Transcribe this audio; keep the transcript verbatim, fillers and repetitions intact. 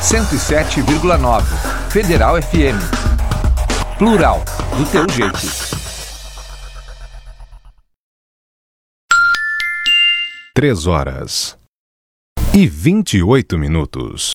cento e sete vírgula nove. Federal F M. Plural, do teu jeito. Três horas e vinte e oito minutos.